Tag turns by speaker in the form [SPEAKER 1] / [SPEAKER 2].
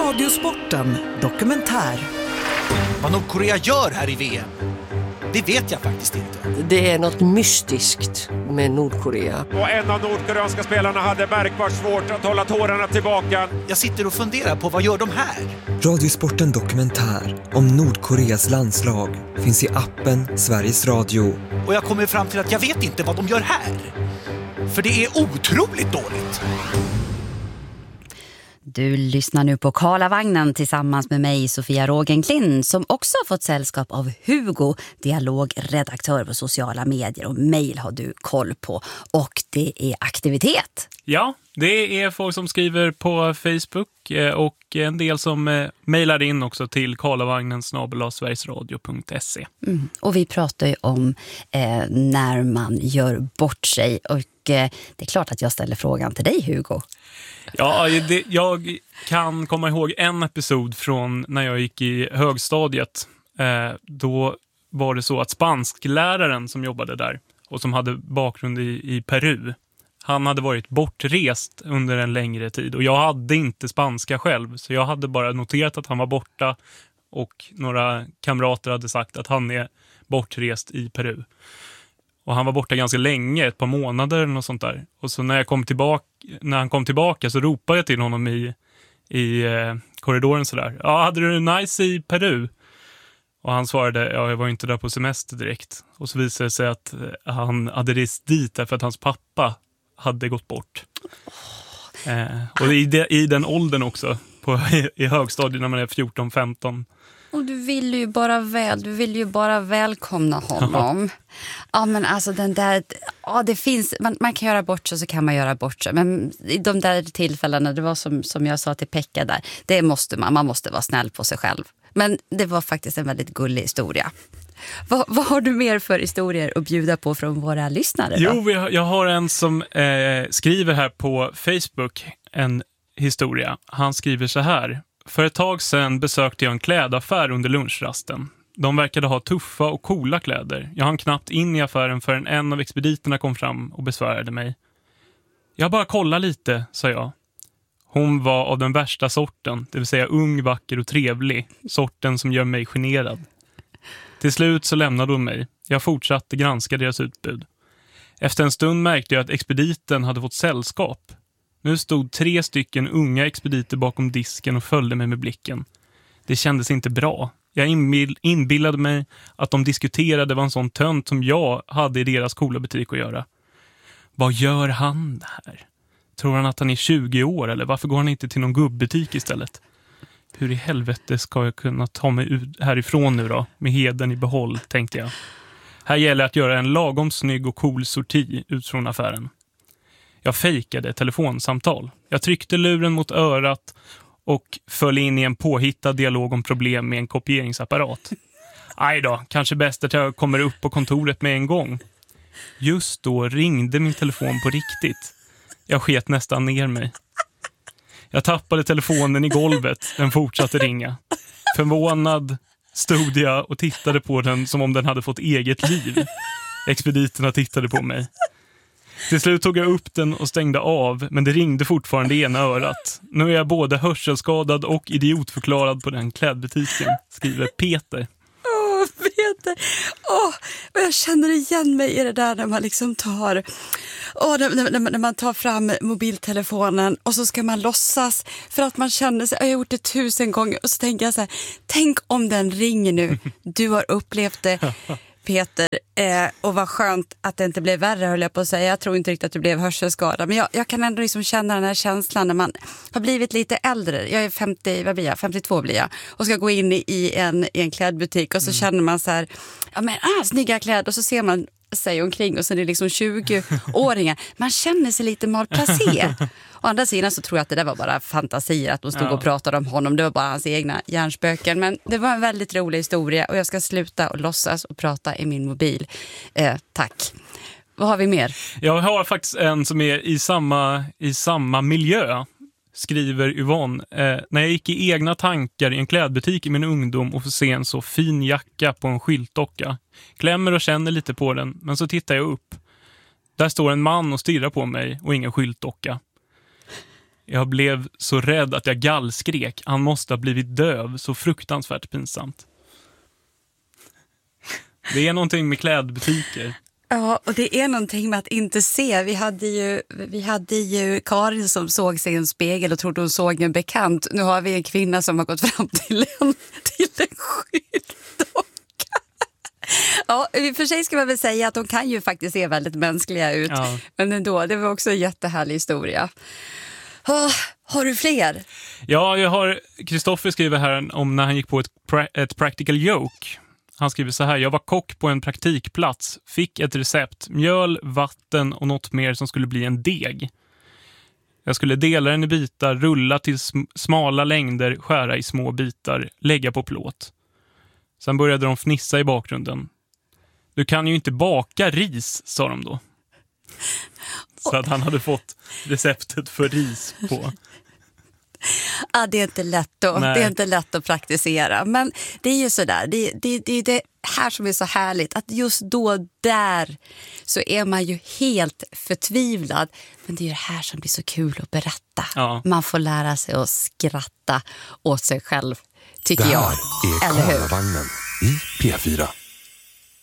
[SPEAKER 1] Radiosporten dokumentär.
[SPEAKER 2] Vad Nordkorea gör här i VM, det vet jag faktiskt inte.
[SPEAKER 3] Det är något mystiskt med Nordkorea.
[SPEAKER 4] Och en av nordkoreanska spelarna hade märkbart svårt att hålla tårarna tillbaka.
[SPEAKER 2] Jag sitter och funderar på vad gör de här?
[SPEAKER 5] Radiosporten dokumentär om Nordkoreas landslag finns i appen Sveriges Radio.
[SPEAKER 2] Och jag kommer fram till att jag vet inte vad de gör här. För det är otroligt dåligt.
[SPEAKER 6] Du lyssnar nu på Karlavagnen tillsammans med mig, Sofia Rogenklint, som också har fått sällskap av Hugo, dialogredaktör på sociala medier, och mejl har du koll på. Och det är aktivitet.
[SPEAKER 7] Ja, det är folk som skriver på Facebook och en del som mejlar in också till karlavagnen@sverigesradio.se.
[SPEAKER 6] Och vi pratar ju om när man gör bort sig, och det är klart att jag ställer frågan till dig, Hugo.
[SPEAKER 7] Ja, jag kan komma ihåg en episod från när jag gick i högstadiet. Då var det så att spanskläraren som jobbade där och som hade bakgrund i Peru, han hade varit bortrest under en längre tid. Och jag hade inte spanska själv, så jag hade bara noterat att han var borta. Och några kamrater hade sagt att han är bortrest i Peru. Och han var borta ganska länge, ett par månader eller något sånt där. Och så när han kom tillbaka så ropade jag till honom i korridoren sådär. Ja, hade du det nice i Peru? Och han svarade, ja, jag var inte där på semester direkt. Och så visade det sig att han hade rest dit därför att hans pappa hade gått bort. Och i den åldern också, i högstadiet när man är 14-15.
[SPEAKER 6] Och du vill ju bara välkomna honom. Ja, men alltså den där, ja, det finns, man kan göra bort sig, så kan man göra bort sig. Men i de där tillfällena, det var som jag sa till Pekka där, det måste man måste vara snäll på sig själv. Men det var faktiskt en väldigt gullig historia. Vad har du mer för historier att bjuda på från våra lyssnare då?
[SPEAKER 7] Jo, jag har en som skriver här på Facebook en historia. Han skriver så här: för ett tag sedan besökte jag en klädaffär under lunchrasten. De verkade ha tuffa och coola kläder. Jag hann knappt in i affären förrän en av expediterna kom fram och besvärade mig. Jag bara kolla lite, sa jag. Hon var av den värsta sorten, det vill säga ung, vacker och trevlig. Sorten som gör mig generad. Till slut så lämnade hon mig. Jag fortsatte granska deras utbud. Efter en stund märkte jag att expediten hade fått sällskap. Nu stod 3 stycken unga expediter bakom disken och följde mig med blicken. Det kändes inte bra. Jag inbillade mig att de diskuterade vad en sån tönt som jag hade i deras coola butik att göra. Vad gör han här? Tror han att han är 20 år, eller varför går han inte till någon gubbutik istället? Hur i helvete ska jag kunna ta mig ut härifrån nu då, med heden i behåll, tänkte jag. Här gäller att göra en lagom snygg och cool sorti ut från affären. Jag fejkade ett telefonsamtal. Jag tryckte luren mot örat och föll in i en påhittad dialog om problem med en kopieringsapparat. Aj då, kanske bäst att jag kommer upp på kontoret med en gång. Just då ringde min telefon på riktigt. Jag sket nästan ner mig. Jag tappade telefonen i golvet. Den fortsatte ringa. Förvånad stod jag och tittade på den som om den hade fått eget liv. Expediterna tittade på mig. Till slut tog jag upp den och stängde av, men det ringde fortfarande i ena örat. Nu är jag både hörselskadad och idiotförklarad på den klädbutiken, skriver Peter.
[SPEAKER 6] Peter. Och jag känner igen mig i det där när man liksom tar när man tar fram mobiltelefonen och så ska man låtsas för att man känner sig, jag har gjort det 1000 gånger, och så tänker jag så här, tänk om den ringer nu. Du har upplevt det, Peter, och vad skönt att det inte blev värre, höll jag på att säga. Jag tror inte riktigt att du blev hörselskadad, men jag kan ändå liksom känna den här känslan när man har blivit lite äldre. Jag är 52 blir jag, och ska gå in i en klädbutik, och så känner man så här, ja men snygga kläder, och så ser man sig omkring och så är det liksom 20-åringar. Man känner sig lite malplacé. Å andra sidan så tror jag att det där var bara fantasier, att de stod och pratade om honom. Det var bara hans egna hjärnspöken. Men det var en väldigt rolig historia, och jag ska sluta och låtsas och prata i min mobil. Tack. Vad har vi mer? Jag har faktiskt en som är i samma miljö, skriver Yvonne. När jag gick i egna tankar i en klädbutik i min ungdom och får se en så fin jacka på en skyltdocka. Klämmer och känner lite på den, men så tittar jag upp. Där står en man och stirrar på mig och ingen skyltdocka.
[SPEAKER 7] Jag blev så rädd att jag gallskrek. Han måste ha blivit döv. Så fruktansvärt pinsamt. Det är någonting med klädbutiker.
[SPEAKER 6] Ja, och det är någonting med att inte se. Vi hade ju Karin som såg sig i en spegel och trodde hon såg en bekant. Nu har vi en kvinna som har gått fram till en skyltdocka. Ja, för sig ska man väl säga att de kan ju faktiskt se väldigt mänskliga ut. Ja. Men ändå, det var också en jättehärlig historia. Har du fler?
[SPEAKER 7] Ja, jag har... Kristoffer skriver här om när han gick på ett practical joke. Han skriver så här: jag var kock på en praktikplats, fick ett recept, mjöl, vatten och något mer som skulle bli en deg. Jag skulle dela den i bitar, rulla till smala längder, skära i små bitar, lägga på plåt. Sen började de fnissa i bakgrunden. Du kan ju inte baka ris, sa de då. Så att han hade fått receptet för ris på.
[SPEAKER 6] Ja, det är inte lätt då. Det är inte lätt att praktisera. Men det är ju sådär. Det är det här som är så härligt. Att just då där så är man ju helt förtvivlad. Men det är ju det här som blir så kul att berätta. Ja. Man får lära sig att skratta åt sig själv, tycker jag.
[SPEAKER 8] Det här är Karlavagnen i P4.